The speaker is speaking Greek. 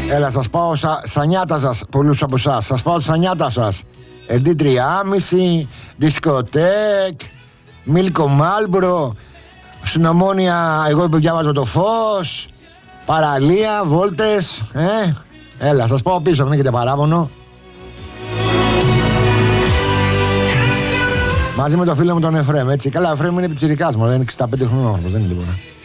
Έλα, σας πάω στα νιάτα σας, πολλούς από εσάς. Σας πάω στα νιάτα σας. RD3,5, δισκοτέκ, Μίλκο Μάλμπρο, στην Ομόνια εγώ που διάβαζα το φως, παραλία, βόλτες, Έλα, σας πάω πίσω, μην έχετε παράπονο. Μαζί με το φίλο μου τον Εφρέμ, έτσι. Καλά, ο Εφρέμ είναι πιτσιρικάς μου, είναι 65 χρονών, δεν είναι τίποτα.